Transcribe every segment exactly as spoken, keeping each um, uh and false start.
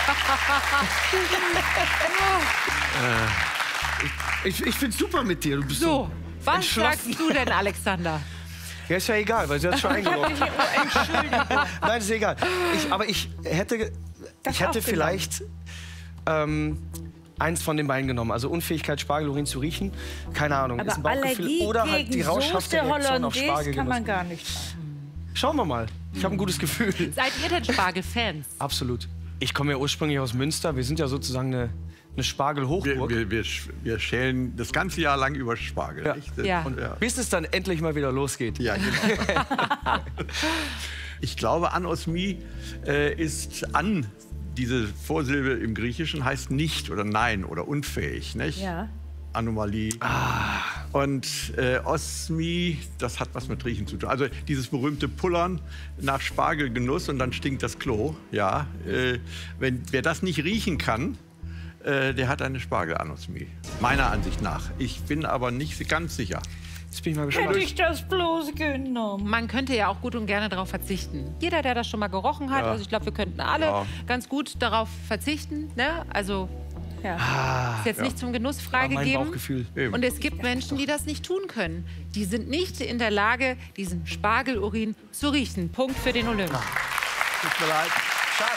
äh, ich ich finde es super mit dir. Du bist so, was sagst du denn, Alexander? Ja, ist ja egal, weil sie hat schon eingeloggt. Entschuldigung. Nein, ist egal. Ich, aber ich hätte, ich hätte vielleicht ähm, eins von den beiden genommen. Also Unfähigkeit, Spargelurin zu riechen. Keine Ahnung, Aber ist ein Bauchgefühl. Allergie Oder halt die gegen rauschhafte Soße Reaktion auf Hollandaise Spargelgenuss. kann man gar nicht machen. Schauen wir mal. Ich habe ein gutes Gefühl. Seid ihr denn Spargelfans? Absolut. Ich komme ja ursprünglich aus Münster. Wir sind ja sozusagen eine, eine Spargelhochburg. Wir, wir, wir, wir schälen das ganze Jahr lang über Spargel. Ja. Nicht? Ja. Und bis es dann endlich mal wieder losgeht. Ja, genau. Ich glaube, Anosmie äh, ist an. Diese Vorsilbe im Griechischen heißt nicht oder nein oder unfähig. Nicht? Ja. Anomalie. Ah. Und äh, Osmi, das hat was mit Riechen zu tun. Also dieses berühmte Pullern nach Spargelgenuss und dann stinkt das Klo. Ja, äh, wenn, wer das nicht riechen kann, äh, der hat eine Spargelanosmie. Meiner Ansicht nach. Ich bin aber nicht ganz sicher. Jetzt bin ich mal gespannt. Hätte ich das bloß genommen. Man könnte ja auch gut und gerne darauf verzichten. Jeder, der das schon mal gerochen hat, Ja. also ich glaube, wir könnten alle Ja. ganz gut darauf verzichten. Ne? Also Ja. Ah, ist jetzt nicht zum Genuss mein freigegeben. Bauchgefühl. Eben. Und es gibt Menschen, die das nicht tun können. Die sind nicht in der Lage, diesen Spargelurin zu riechen. Punkt für den Olymp. Tut mir leid. Schade.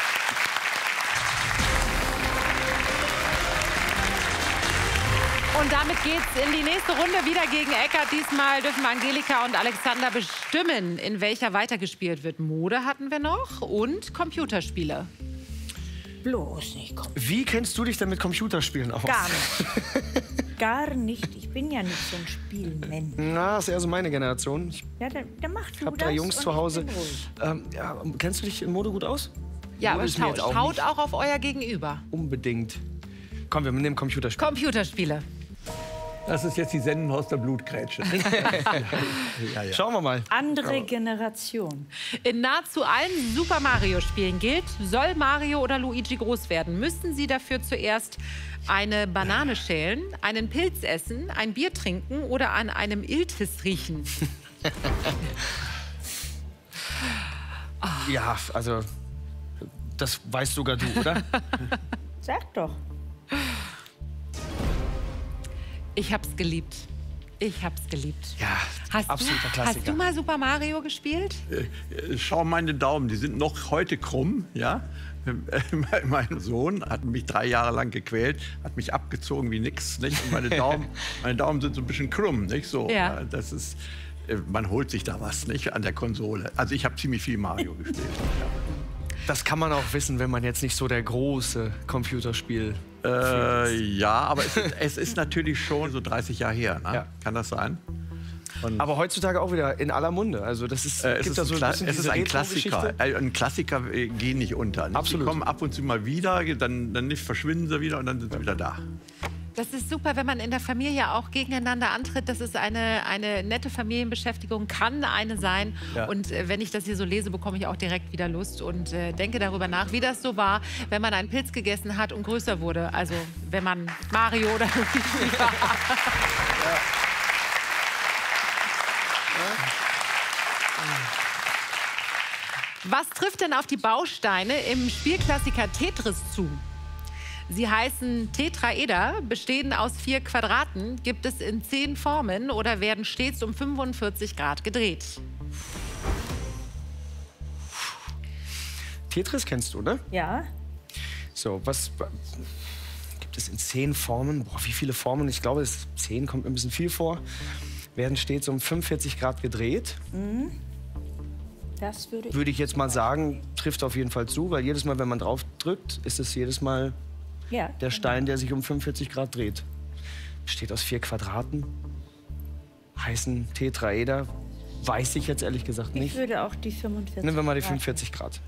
Und damit geht's in die nächste Runde wieder gegen Eckart. Diesmal dürfen Angelika und Alexander bestimmen, in welcher weitergespielt wird. Mode hatten wir noch und Computerspiele. Bloß nicht kommen. Wie kennst du dich denn mit Computerspielen aus? Gar nicht. Gar nicht. Ich bin ja nicht so ein Spielmensch. Na, das ist eher so meine Generation. Ich Ja, dann, dann mach du habe das drei Jungs und zu ich Hause. bin ruhig. Ähm, ja, kennst du dich in Mode gut aus? Ja, Mode aber ist mir schaut, jetzt auch schaut nicht auch auf euer Gegenüber. unbedingt. Komm, wir nehmen Computerspiele. Computerspiele. Das ist jetzt die Sendenhaus der Blutgrätsche. ja, ja. Schauen wir mal. Andere Generation. In nahezu allen Super Mario-Spielen gilt, soll Mario oder Luigi groß werden, müssten sie dafür zuerst eine Banane schälen, einen Pilz essen, ein Bier trinken oder an einem Iltis riechen. Ja, also, das weißt sogar du, oder? Sag doch. Ich hab's geliebt. Ich hab's geliebt. Ja, Hast du, absoluter Klassiker. hast du mal Super Mario gespielt? Äh, Schau meine Daumen, die sind noch heute krumm. Ja? Mein Sohn hat mich drei Jahre lang gequält, hat mich abgezogen wie nix. Nicht? Und meine Daumen, meine Daumen sind so ein bisschen krumm. Nicht? So, Ja. das ist, äh, man holt sich da was nicht, an der Konsole. Also ich habe ziemlich viel Mario gespielt. Ja. Das kann man auch wissen, wenn man jetzt nicht so der große Computerspiel. Äh, ja, aber es ist, es ist natürlich schon so dreißig Jahre her. Ne? Ja. Kann das sein? Und Aber heutzutage auch wieder in aller Munde. Also das ist, Äh, es gibt ist, da ein, so ein Kla bisschen es ist diese ein Klassiker. Retro-Geschichte. Äh, Ein Klassiker äh, gehen nicht unter. Nicht? Absolut. Die kommen ab und zu mal wieder, dann, dann nicht verschwinden sie wieder und dann sind sie wieder da. Das ist super, wenn man in der Familie auch gegeneinander antritt. Das ist eine, eine nette Familienbeschäftigung, kann eine sein. Ja. Und äh, wenn ich das hier so lese, bekomme ich auch direkt wieder Lust und äh, denke darüber nach, wie das so war, wenn man einen Pilz gegessen hat und größer wurde. Also wenn man Mario oder Luigi war. Was trifft denn auf die Bausteine im Spielklassiker Tetris zu? Sie heißen Tetraeder, bestehen aus vier Quadraten, gibt es in zehn Formen oder werden stets um fünfundvierzig Grad gedreht. Tetris kennst du, ne? Ja. So, was gibt es in zehn Formen? Boah, wie viele Formen? Ich glaube, es zehn kommt mir ein bisschen viel vor. Werden stets um fünfundvierzig Grad gedreht. Das würde ich. Würde ich jetzt mal sagen, trifft auf jeden Fall zu, weil jedes Mal, wenn man drauf drückt, ist es jedes Mal Ja. der Stein, der sich um fünfundvierzig Grad dreht. Besteht aus vier Quadraten, heißen Tetraeder. Weiß ich jetzt ehrlich gesagt Ich nicht. würde auch die fünfundvierzig. Nehmen wir mal die Grad. fünfundvierzig Grad.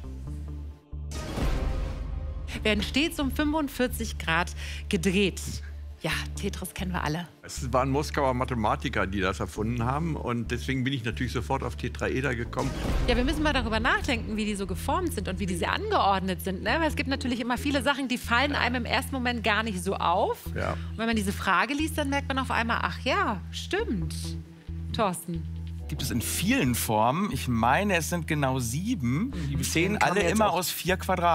Werden stets um fünfundvierzig Grad gedreht. Ja, Tetris kennen wir alle. Es waren Moskauer Mathematiker, die das erfunden haben. Und deswegen bin ich natürlich sofort auf Tetraeder gekommen. Ja, wir müssen mal darüber nachdenken, wie die so geformt sind und wie diese angeordnet sind. Ne? Weil es gibt natürlich immer viele Sachen, die fallen einem im ersten Moment gar nicht so auf. Ja. Und wenn man diese Frage liest, dann merkt man auf einmal, ach ja, stimmt. Thorsten. Gibt es in vielen Formen. Ich meine, es sind genau sieben. Die bestehen Zehn kam alle jetzt immer auch. aus vier Quadraten.